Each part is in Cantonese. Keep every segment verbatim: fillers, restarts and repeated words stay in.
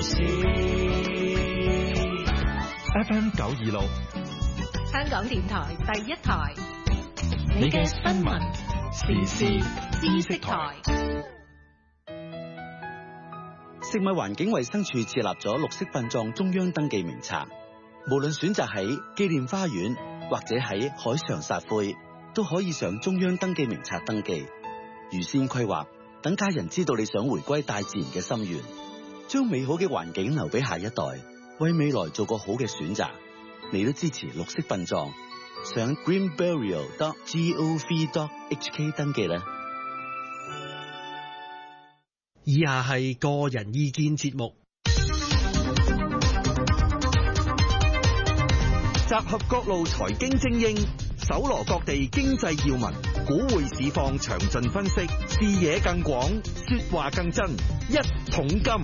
事。 F M 九二六， 香港電台第一台， 你嘅新聞時事知識台。 食物環境衛生署設立咗綠色殯葬中央登記名冊，無論選擇喺紀念花園或者喺海上撒灰，都可以上中央登記名冊登記。預先規劃，等家人知道你想回歸大自然嘅心願，將美好嘅環境留俾下一代，為未來做個好嘅選擇。你都支持綠色殯葬，上 green burial dot gov dot h k 登記啦。 以下係個人意見節目，集合各路財經精英，搜羅各地經濟要聞，股匯市況詳盡分析，視野更廣，說話更真，一桶金。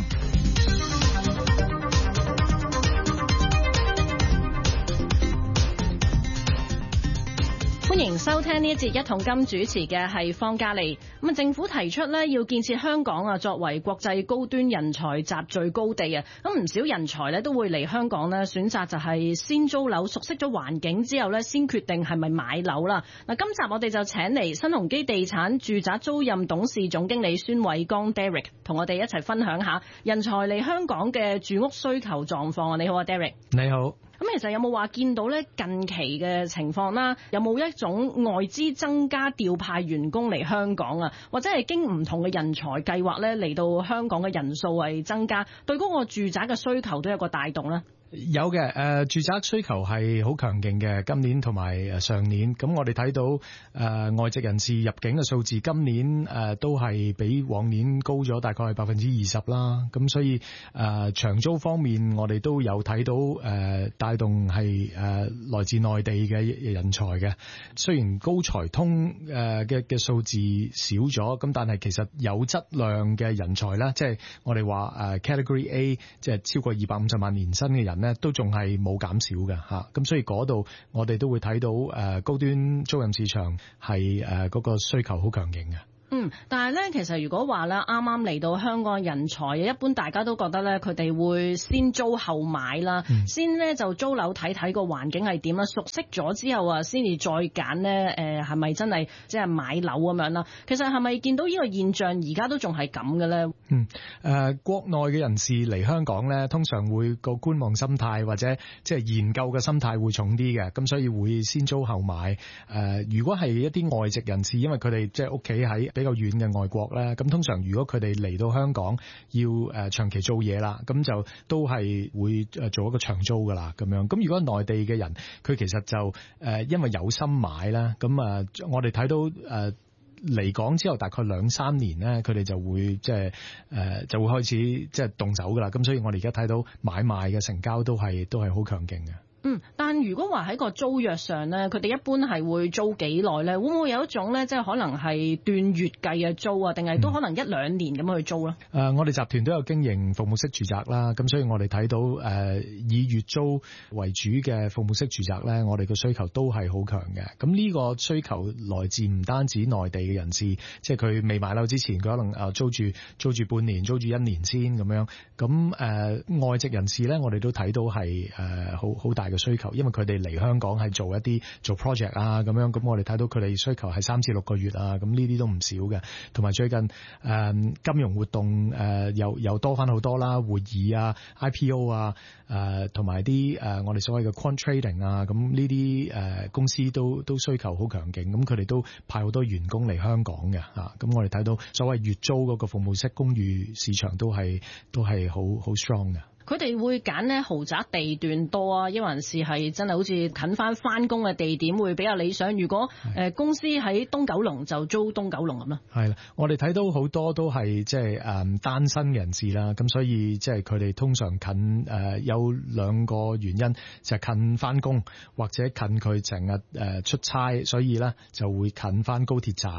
歡迎收聽呢一節一桶金，主持嘅係方嘉莉。咁啊，政府提出咧要建設香港啊，作為國際高端人才集聚高地啊。咁唔少人才咧都會嚟香港咧，選擇就係先租樓，熟悉咗環境之後咧，先決定係咪買樓啦。嗱，今集我哋就請嚟新鴻基地產住宅租賃董事總經理孫偉剛 Derek， 同我哋一齊分享下人才嚟香港嘅住屋需求狀況啊。你好啊 Derek。 你好。 咁其實有冇話見到咧近期嘅情況啦？有冇一種外資增加調派員工嚟香港啊？或者係經唔同嘅人才計劃咧嚟到香港嘅人數係增加，對嗰個住宅嘅需求都有個帶動咧？ 有嘅，誒、呃，住宅需求係好強勁嘅，今年同埋誒上年，咁我哋睇到誒、呃、外籍人士入境嘅數字，今年誒、呃、都係比往年高咗，大概係百分之二十啦。咁所以誒、呃、長租方面，我哋都有睇到誒帶、呃、動係誒、呃、來自內地嘅人才嘅。雖然高才通誒嘅嘅數字少咗，咁但係其實有質量嘅人才啦，即係我哋話誒 Category A， 即係超過二百五十萬年薪嘅人咧，都仲係冇減少嘅吓，咁所以嗰度我哋都會睇到誒高端租賃市場係誒嗰個需求好強勁嘅。 嗯，但係咧，其實如果話咧，啱啱嚟到香港嘅人才，一般大家都覺得咧，佢哋會先租後買啦，嗯、先咧就租樓睇睇個環境係點啦，熟悉咗之後啊，先至再揀咧，誒係咪真係即係買樓咁樣啦？其實係咪見到呢個現象而家都仲係咁嘅咧？ 嗯，誒、呃、國內嘅人士嚟香港咧，通常會個觀望心態或者即係研究嘅心態會重啲嘅，咁所以會先租後買。誒、呃，如果係一啲外籍人士，因為佢哋即係屋企喺比較遠嘅外國咧，咁通常如果佢哋嚟到香港要誒長期做嘢啦，咁就都係會誒做一個長租噶啦，咁樣。咁如果內地嘅人，佢其實就誒因為有心買啦，咁啊我哋睇到誒嚟港之後大概兩三年咧，佢哋就會即係誒就會開始即係動手噶啦，咁所以我哋而家睇到買賣嘅成交都係都係好強勁嘅。 嗯，但如果話喺個租約上咧，佢哋一般係會租幾耐咧？會唔會有一種咧，即係可能係斷月計嘅租啊，定係都可能一兩年咁去租咧？誒、 嗯呃，我哋集團都有經營服務式住宅啦，咁所以我哋睇到誒、呃、以月租為主嘅服務式住宅咧，我哋嘅需求都係好強嘅。咁呢個需求來自唔單止內地嘅人士，即係佢未買樓之前，佢可能誒租住租住半年、租住一年先咁樣。咁誒、呃、外籍人士咧，我哋都睇到係誒好好大嘅需求，因為佢哋嚟香港係做一啲做 project 啊咁樣，咁我哋睇到佢哋需求係三至六個月啊，咁呢啲都唔少嘅。同埋最近誒、呃、金融活動誒又又多翻好多啦，會議啊、I P O 啊，誒同埋啲誒我哋所謂嘅 quant trading 啊，咁呢啲誒公司都都需求好強勁，咁佢哋都派好多員工嚟香港嘅吓，咁我哋睇到所謂月租嗰個服務式公寓市場都係都係好好 strong 嘅。 佢哋會揀咧豪宅地段多啊，抑或是係真係好似近翻翻工嘅地點會比較理想。如果誒、呃、公司喺東九龍就租東九龍咁啦。 係啦，我哋睇到好多都係即係誒單身人士啦，咁所以即係佢哋通常近誒、呃、有兩個原因，就係、是、近翻工或者近佢成日誒出差，所以咧就會近翻高鐵站。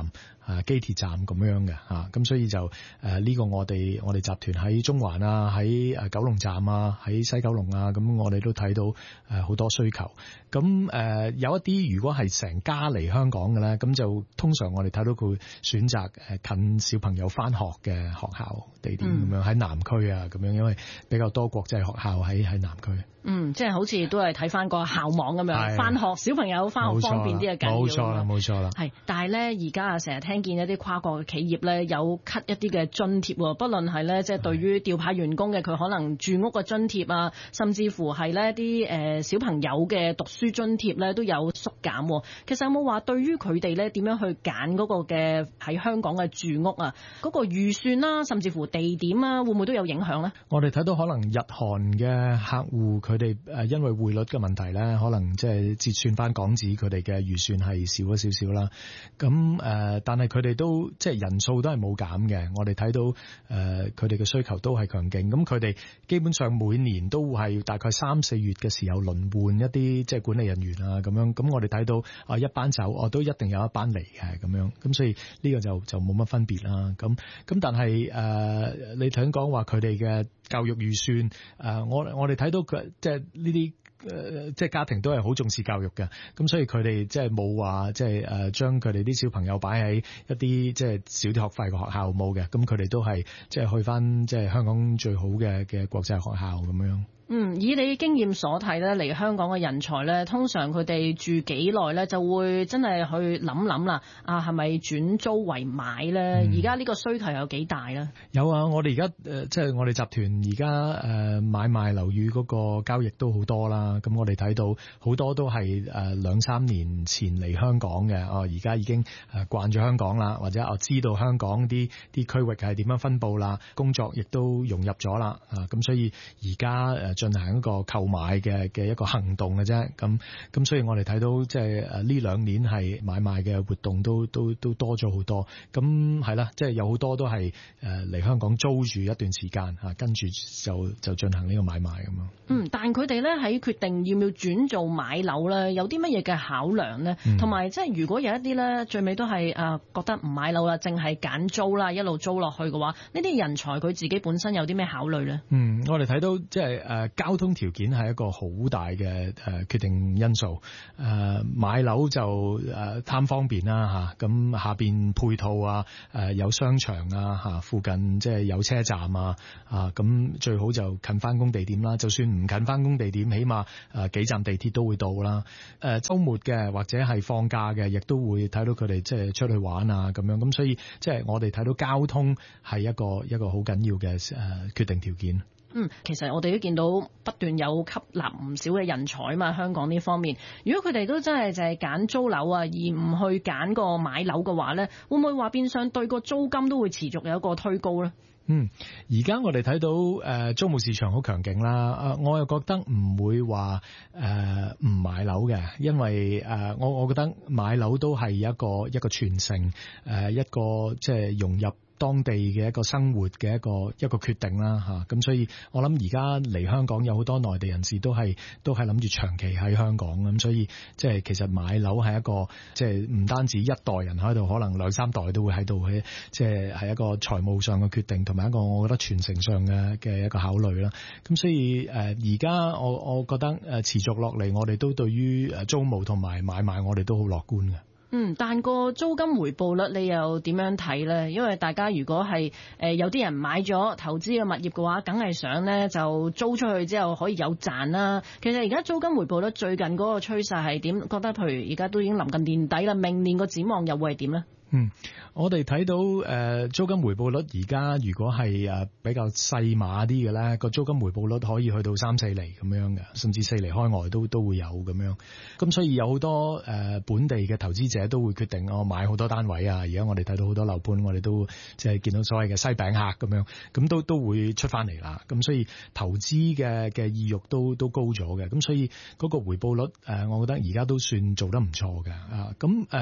誒機鐵站咁樣嘅嚇，咁所以就誒呢、呃這個我哋我哋集團喺中環啊，喺誒九龍站啊，喺西九龍啊，咁我哋都睇到誒好多需求。咁誒、呃、有一啲如果係成家嚟香港嘅咧，咁就通常我哋睇到佢選擇誒近小朋友返學嘅學校地點咁樣喺南區啊咁樣，因為比較多國際學校喺喺南區。 嗯，即係好似都係睇翻個校網咁樣，翻學小朋友翻學方便啲嘅緊要。 冇錯啦，冇錯啦。 係，但係咧而家啊，成日聽見一啲跨國嘅企業咧有 cut 一啲嘅津貼喎，不論係咧即係對於調派員工嘅佢可能住屋嘅津貼啊，甚至乎係咧啲誒小朋友嘅讀書津貼咧都有縮減。其實有冇話對於佢哋咧點樣去揀嗰個嘅喺香港嘅住屋啊，嗰個預算啦，甚至乎地點啊，會唔會都有影響咧？ 我哋睇到可能日韓嘅客戶佢哋誒因為匯率嘅問題咧，可能即係折算翻港紙，佢哋嘅預算係少咗少少啦。咁誒，但係佢哋都即係人數都係冇減嘅。我哋睇到誒佢哋嘅需求都係強勁。咁佢哋基本上每年都係大概三四月嘅時候輪換一啲即係管理人員啊咁樣。咁我哋睇到啊一班走，我都一定有一班嚟嘅咁樣。咁所以呢個就就冇乜分別啦。咁咁但係誒、呃、你頭先講話佢哋嘅教育預算誒、呃，我我哋睇到佢即係。呢啲誒即係家庭都係好重視教育嘅，咁所以佢哋即係冇話即係誒將佢哋啲小朋友擺喺一啲即係少啲學費嘅學校冇嘅，咁佢哋都係即係去返即係香港最好嘅嘅國際學校咁樣。 嗯，以你經驗所睇咧，嚟香港嘅人才咧，通常佢哋住幾耐咧，就會真係去諗諗啦。啊，係咪轉租為買咧？而家呢個需求有幾大咧？ 有啊，我哋而家誒即係我哋集團而家誒買賣樓宇嗰個交易都好多啦。咁我哋睇到好多都係誒兩三年前嚟香港嘅，哦而家已經誒慣咗香港啦，或者我知道香港啲啲區域係點樣分佈啦，工作亦都融入咗啦。啊，咁所以而家誒進行一個購買嘅嘅一個行動嘅啫，咁咁所以我哋睇到即係誒呢兩年係買賣嘅活動都都都多咗好多，咁係啦，即係有好多都係誒嚟香港租住一段時間嚇，跟住就就進行呢個買賣咁樣。 嗯，但佢哋咧喺決定要唔要轉做買樓咧，有啲乜嘢嘅考量咧？同埋即係如果有一啲咧最尾都係誒覺得唔買樓啦，淨係揀租啦，一路租落去嘅話，呢啲人才佢自己本身有啲咩考慮咧？嗯， 我哋睇到即係誒交通條件係一個好大嘅誒決定因素。誒、呃、買樓就誒貪方便啦嚇，咁下邊配套啊，誒有商場啊嚇，附近即係有車站啊，啊咁最好就近翻工地點啦。就算唔近翻工地點，起碼誒幾站地鐵都會到啦。誒週末嘅或者係放假嘅，亦都會睇到佢哋即係出去玩啊咁樣。咁所以即係我哋睇到交通係一個一個好緊要嘅誒決定條件。 嗯，其實我哋都見到不斷有吸納唔少嘅人才嘛，香港呢方面，如果佢哋都真係就係揀租樓啊，而唔去揀個買樓嘅話咧，會唔會話變相對個租金都會持續有一個推高咧？ 嗯，而家我哋睇到誒、呃、租務市場好強勁啦，啊、呃，我又覺得唔會話誒唔買樓嘅，因為誒、呃、我我覺得買樓都係一個一個傳承，誒、呃、一個即係融入當地嘅一個生活嘅一個一個決定啦嚇，咁所以我諗而家嚟香港有好多內地人士都係都係諗住長期喺香港，咁所以即係其實買樓係一個即係唔單止一代人喺度，可能兩三代都會喺度嘅，即係係一個財務上嘅決定，同埋一個我覺得傳承上嘅嘅一個考慮啦。咁所以誒而家我我覺得誒持續落嚟，我哋都對於誒租務同埋買賣我哋都好樂觀嘅。 嗯，但個租金回報率你又點樣睇咧？因為大家如果係誒、呃、有啲人買咗投資嘅物業嘅話，梗係想咧就租出去之後可以有賺啦。其實而家租金回報率最近嗰個趨勢係點？覺得譬如而家都已經臨近年底啦，明年個展望又會係點咧？ 嗯，我哋睇到誒、呃、租金回報率而家如果係誒比較細碼啲嘅咧，個租金回報率可以去到三四厘咁樣嘅，甚至四厘開外都都會有咁樣。咁所以有好多誒、呃、本地嘅投資者都會決定我買好多單位啊。而家我哋睇到好多樓盤，我哋都即係見到所謂嘅西餅客咁樣，咁都都會出翻嚟啦。咁所以投資嘅嘅意欲都都高咗嘅。咁所以嗰個回報率誒、呃，我覺得而家都算做得唔錯嘅啊。咁誒。呃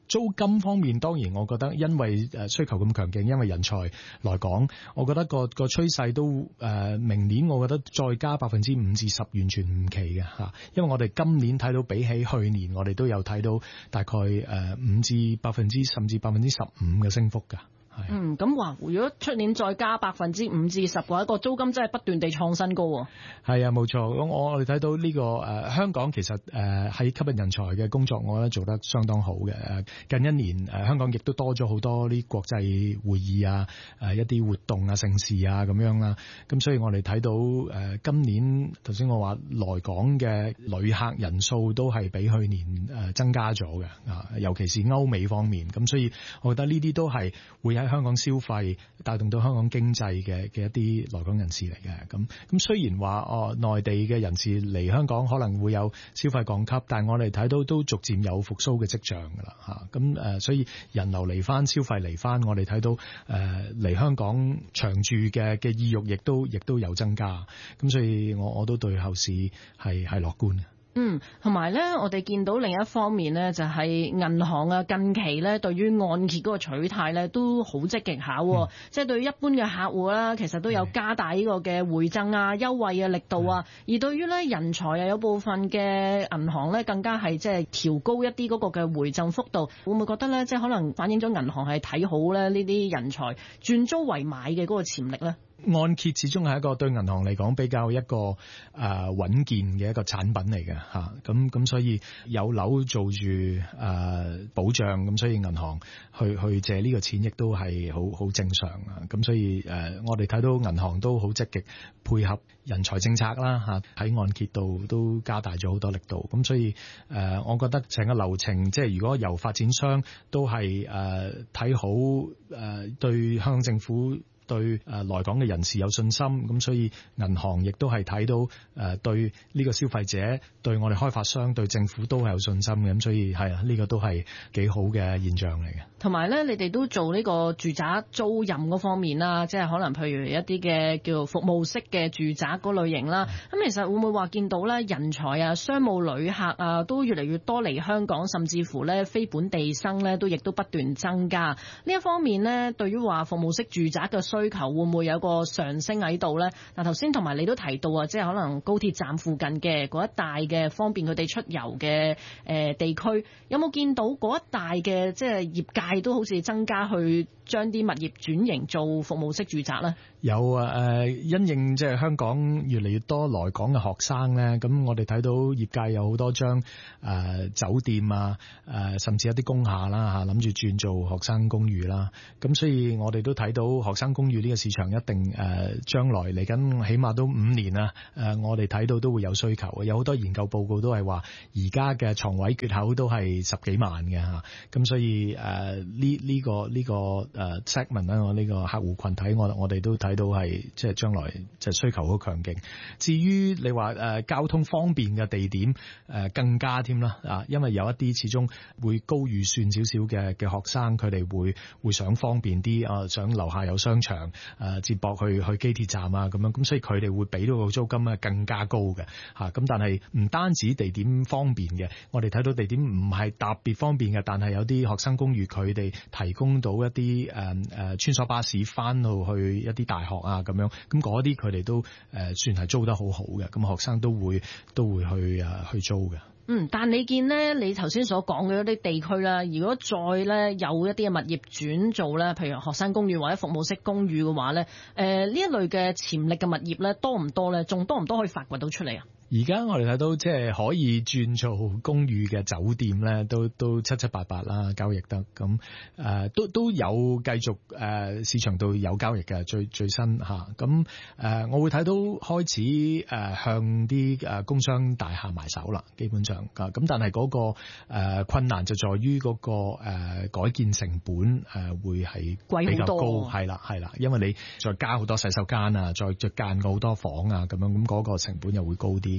租金方面，當然我覺得因為誒需求咁強勁，因為人才來講，我覺得個個趨勢都誒、呃、明年，我覺得再加百分之五至十完全唔奇嘅嚇，因為我哋今年睇到比起去年，我哋都有睇到大概誒五至百分之甚至百分之十五嘅升幅㗎。 嗯，咁話如果出年再加百分之五至十嘅話，個租金真係不斷地創新高喎。 係啊，冇錯。咁我哋睇到呢、這個誒、呃、香港其實誒喺、呃、吸引人才嘅工作，我覺得做得相當好嘅。近一年誒、呃、香港亦都多咗好多啲國際會議啊，誒、呃、一啲活動啊、盛事啊咁樣啦。咁所以我哋睇到誒、呃、今年頭先我話來港嘅旅客人數都係比去年誒增加咗嘅啊，尤其是歐美方面。咁所以我覺得呢啲都係會喺香港消費帶動到香港經濟嘅嘅一啲來港人士嚟嘅。咁咁雖然話哦內地嘅人士嚟香港可能會有消費降級，但係我哋睇到都逐漸有復甦嘅跡象㗎啦嚇。咁誒所以人流嚟翻，消費嚟翻，我哋睇到誒嚟香港長住嘅嘅意欲亦都亦都有增加。咁所以我我都對後市係係樂觀嘅。 嗯，同埋咧，我哋見到另一方面咧，就係銀行啊，近期咧對於按揭嗰個取態咧都好積極下，嗯、即係對於一般嘅客戶啦，其實都有加大呢個嘅回贈啊、優惠嘅力度啊。而對於咧人才啊，有部分嘅銀行咧更加係即係調高一啲嗰個嘅回贈幅度，會唔會覺得咧，即係可能反映咗銀行係睇好咧呢啲人才轉租為買嘅嗰個潛力咧？ 按揭始終係一個對銀行嚟講比較一個誒穩健嘅一個產品嚟嘅嚇，咁咁所以有樓做住誒、呃、保障，咁所以銀行去去借呢個錢亦都係好好正常啊。咁所以誒、呃、我哋睇到銀行都好積極配合人才政策啦嚇，喺按揭度都加大咗好多力度。咁所以誒、呃、我覺得成個流程即係如果由發展商都係誒睇好誒、呃、對香港政府對誒來港嘅人士有信心，咁所以銀行亦都係睇到誒對呢個消費者、對我哋開發商、對政府都係有信心嘅，咁所以係啊，呢個都係幾好嘅現象嚟嘅。 同埋咧，你哋都做呢個住宅租賃嗰方面啦，即係可能譬如一啲嘅叫做服務式嘅住宅嗰類型啦。咁、嗯、其實會唔會話見到咧人才啊、商務旅客啊都越嚟越多嚟香港，甚至乎咧非本地生咧都亦都不斷增加。呢一方面咧，對於話服務式住宅嘅需求會唔會有個上升喺度咧？嗱，頭先同埋你都提到啊，即係可能高鐵站附近嘅嗰一帶嘅方便佢哋出遊嘅誒地區，有冇見到嗰一帶嘅即係業界都好似增加去將啲物業轉型做服務式住宅咧？ 有啊，誒、呃，因應即係香港越嚟越多來港嘅學生咧，咁我哋睇到業界有好多將誒、呃、酒店啊，誒、呃、甚至一啲工廈啦嚇，諗住轉做學生公寓啦。咁所以我哋都睇到學生公寓呢個市場一定誒、呃、將來嚟緊，起碼都五年啊。誒、呃，我哋睇到都會有需求。有好多研究報告都係話，而家嘅床位缺口都係十幾萬嘅嚇。咁所以誒呢呢個呢、這個誒、呃、segment 咧，我呢個客戶群體，我我哋都睇到係即係將來即係需求好強勁。至於你話誒、呃、交通方便嘅地點誒、呃、更加添啦啊，因為有一啲始終會高預算少少嘅嘅學生，佢哋會會想方便啲啊，想樓下有商場誒、呃、接駁去去機鐵站啊咁樣，咁所以佢哋會俾到個租金啊更加高嘅嚇。咁但係唔單止地點方便嘅，我哋睇到地點唔係特別方便嘅，但係有啲學生公寓佢哋提供到一啲誒誒穿梭巴士翻到去一啲大學啊咁樣，咁嗰啲佢哋都誒、呃、算係租得好好嘅，咁學生都會都會去誒、呃、去租嘅。 嗯，但你見呢，你頭先所講嘅一啲地區啦，如果再咧有一啲嘅物業轉做咧，譬如學生公寓或者服務式公寓嘅話咧，誒、呃、呢一類嘅潛力嘅物業咧多唔多咧？仲多唔多可以發掘到出嚟啊？ 而家我哋睇到即係可以轉做公寓嘅酒店咧，都都七七八八啦，交易得咁誒，都都有繼續誒、呃、市場度有交易嘅最最新嚇。咁、啊、誒，我會睇到開始誒、呃、向啲誒工商大廈埋手啦，基本上㗎。咁但係嗰、那個、呃、困難就在於嗰、那個、呃、改建成本誒、呃、會係比較高，係啦係啦，因為你再加好多洗手間啊，再再間好多房啊咁樣，咁、那、嗰個成本又會高啲。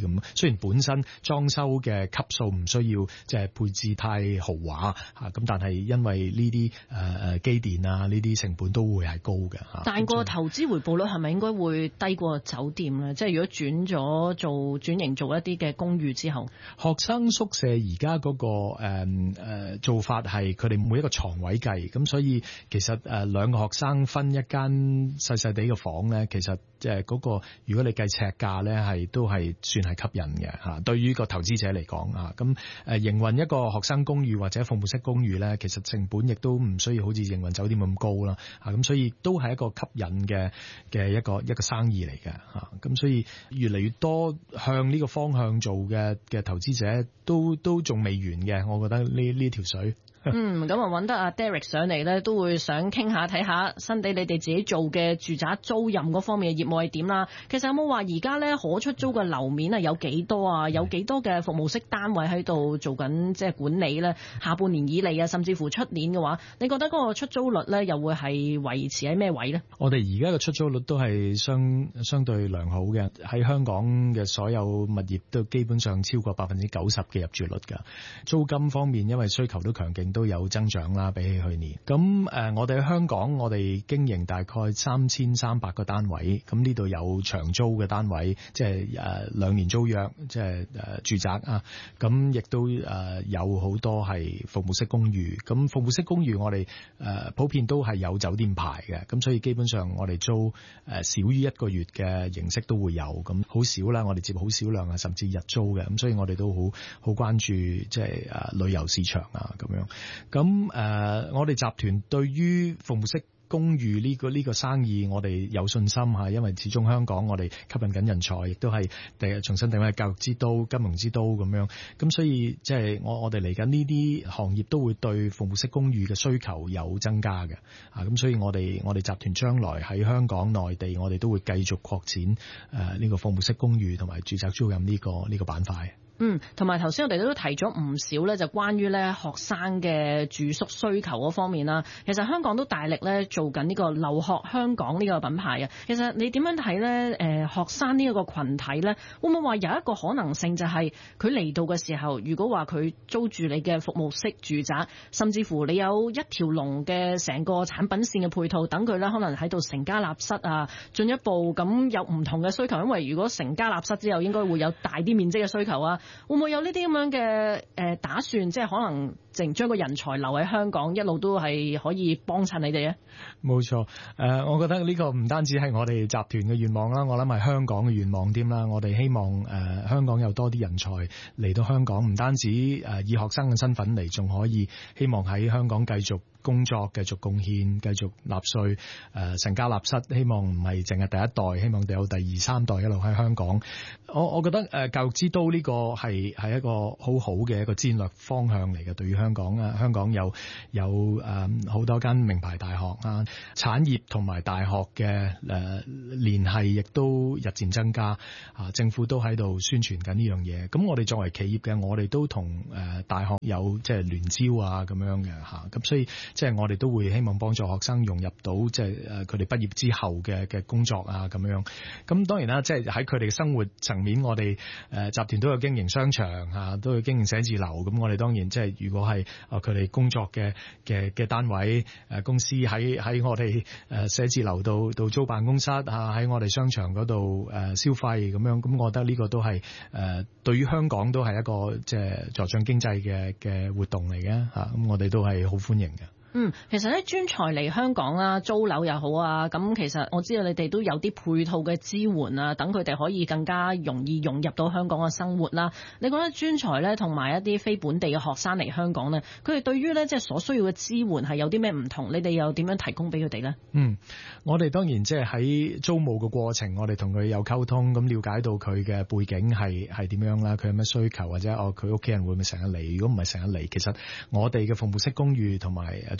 咁。雖然本身裝修嘅級數唔需要即係配置太豪華嚇，咁但係因為呢啲誒誒機電啊呢啲成本都會係高嘅嚇。 但個投資回報率係咪應該會低過酒店咧？即係如果轉咗做轉型做一啲嘅公寓之後， 學生宿舍而家嗰個誒誒、呃、做法係佢哋每一個床位計，咁所以其實誒兩個學生分一間細細地嘅房咧，其實即係嗰個如果你計尺價咧，係都係算係吸引嘅嚇。對於個投資者嚟講啊，咁誒營運一個學生公寓或者服務式公寓咧，其實成本亦都唔需要好似營運酒店咁高啦嚇。咁所以都係一個吸引嘅嘅一個一個生意嚟嘅嚇。咁所以越嚟越多向呢個方向做嘅嘅投資者都都仲未完嘅，我覺得呢呢條水。 嗯，咁啊揾得阿 Derek 上嚟咧，都會想傾下睇下新地你哋自己做嘅住宅租賃嗰方面嘅業務係點啦。其實有冇話而家咧可出租嘅樓面啊有幾多啊？有幾多嘅服務式單位喺度做緊即係管理咧？下半年以嚟啊，甚至乎出年嘅話，你覺得嗰個出租率咧又會係維持喺咩位咧？ 我哋而家嘅出租率都係相相對良好嘅，喺香港嘅所有物業都基本上超過百分之九十嘅入住率㗎。租金方面，因為需求都強勁，都有增長啦，比起去年。咁誒、呃，我哋喺香港，我哋經營大概三千三百個單位，咁呢度有長租嘅單位，即係誒兩年租約，即係誒、呃、住宅啊。咁亦都誒、呃、有好多係服務式公寓。咁服務式公寓我哋誒、呃、普遍都係有酒店牌嘅，咁所以基本上我哋租誒、呃、少於一個月嘅形式都會有，咁好少啦。我哋接好少量啊，甚至日租嘅，咁所以我哋都好好關注即係誒、呃、旅遊市場啊咁樣。咁誒、呃，我哋集團對於服務式公寓呢、這個呢、這個生意，我哋有信心嚇，因為始終香港我哋吸引緊人才，亦都係第重新定位教育之都、金融之都咁樣。咁所以即係我我哋嚟緊呢啲行業都會對服務式公寓嘅需求有增加嘅。啊，咁所以我哋我哋集團將來喺香港、內地，我哋都會繼續擴展誒呢、呃這個服務式公寓同埋住宅租賃呢、這個呢、這個板塊。 嗯，同埋頭先我哋都提咗唔少咧，就關於咧學生嘅住宿需求嗰方面啦。其實香港都大力咧做緊呢個留學香港呢個品牌啊。其實你點樣睇咧？誒、呃，學生呢一個群體咧，會唔會話有一個可能性就係佢嚟到嘅時候，如果話佢租住你嘅服務式住宅，甚至乎你有一條龍嘅成個產品線嘅配套，等佢咧可能喺度成家立室啊，進一步咁有唔同嘅需求。因為如果成家立室之後，應該會有大啲面積嘅需求啊。會唔會有呢啲咁樣嘅誒打算？即係可能淨將個人才留喺香港，一路都係可以幫襯你哋咧？ 冇錯，誒、呃，我覺得呢個唔單止係我哋集團嘅願望啦，我諗係香港嘅願望添啦。我哋希望誒、呃、香港有多啲人才嚟到香港，唔單止誒、呃、以學生嘅身份嚟，仲可以希望喺香港繼續工作、繼續貢獻、繼續納稅，誒、呃、成家立室。希望唔係淨係第一代，希望有第二三代一路喺香港。我我覺得誒、呃、教育之都呢個係係一個好好嘅一個戰略方向嚟嘅。對於香港啊，香港有有誒好、呃、多間名牌大學啊，產業同埋大學嘅誒聯繫亦都日漸增加啊。政府都喺度宣傳緊呢樣嘢。咁我哋作為企業嘅，我哋都同誒、呃、大學有即係聯招啊咁樣嘅嚇。咁、啊、所以即係我哋都會希望幫助學生融入到即係誒佢哋畢業之後嘅嘅工作啊咁樣。咁當然啦，即係喺佢哋嘅生活層面，我哋誒、呃、集團都有經營商場啊，都有經營寫字樓。咁我哋當然即係如果係啊佢哋工作嘅嘅嘅單位誒、呃、公司喺喺我哋誒寫字樓度度租辦公室啊，喺我哋商場嗰度誒消費咁樣。咁我覺得呢個都係誒、呃、對於香港都係一個即係助長經濟嘅嘅活動嚟嘅嚇。咁我哋都係好歡迎嘅。 嗯，其實咧專才嚟香港啦，租樓又好啊，咁其實我知道你哋都有啲配套嘅支援啊，等佢哋可以更加容易融入到香港嘅生活啦。你覺得專才咧同埋一啲非本地嘅學生嚟香港咧，佢哋對於咧即係所需要嘅支援係有啲咩唔同？你哋又點樣提供俾佢哋咧？嗯， 我哋當然即係喺租務嘅過程，我哋同佢有溝通，咁了解到佢嘅背景係係點樣啦，佢有咩需求，或者哦佢屋企人會唔會成日嚟？如果唔係成日嚟，其實我哋嘅服務式公寓同埋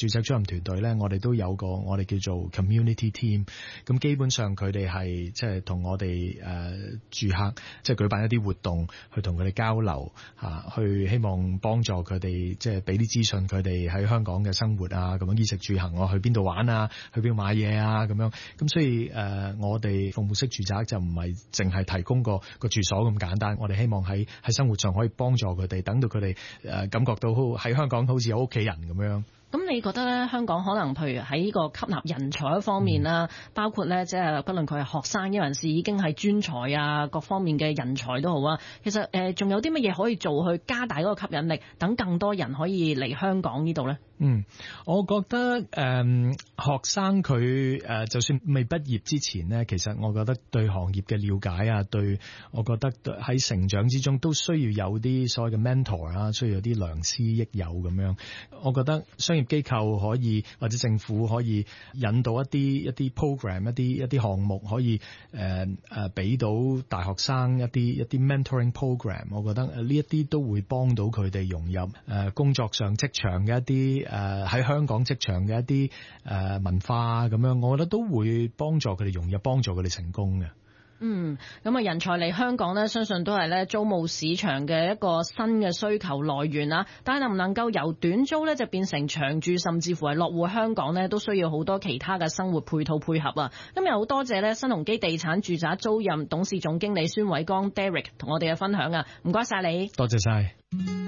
住宅租賃團隊咧，我哋都有個我哋叫做 community team， 咁基本上佢哋係即係同我哋誒、呃、住客即係舉辦一啲活動，去同佢哋交流嚇、啊，去希望幫助佢哋即係俾啲資訊佢哋喺香港嘅生活啊，咁樣衣食住行，我去邊度玩啊，去邊度買嘢啊咁樣。咁所以誒、呃，我哋服務式住宅就唔係淨係提供個個住所咁簡單，我哋希望喺喺生活上可以幫助佢哋，等到佢哋誒感覺到喺香港好似有屋企人咁樣。 咁你覺得咧，香港可能譬如喺呢個吸納人才方面啦，嗯、包括咧即係不論佢係學生，抑或是已經係專才啊，各方面嘅人才都好啊。其實誒，仲、呃、有啲乜嘢可以做去加大嗰個吸引力，等更多人可以嚟香港呢度咧？ 嗯，我覺得誒、嗯、學生佢誒、呃、就算未畢業之前呢，其實我覺得對行業嘅了解啊，對我覺得喺成長之中都需要有啲所謂嘅 mentor 啊，需要有啲良師益友咁樣。我覺得商業機構可以或者政府可以引導一啲一啲 program 一啲一啲項目，可以誒誒俾到大學生一啲一啲 mentoring program。我覺得呢一啲都會幫到佢哋融入誒、呃、工作上職場嘅一啲。誒、呃、喺香港職場嘅一啲誒、呃、文化咁樣，我覺得都會幫助佢哋融入，幫助佢哋成功嘅。 嗯，咁啊，人才嚟香港呢，相信都係咧租務市場嘅一個新嘅需求來源啦。但係能唔能夠由短租咧就變成長住，甚至乎係落戶香港呢，都需要好多其他嘅生活配套配合啊。今日好多謝咧新鴻基地產住宅租賃董事總經理孫偉剛 Derek 同我哋嘅分享啊，唔該晒你， 多謝晒。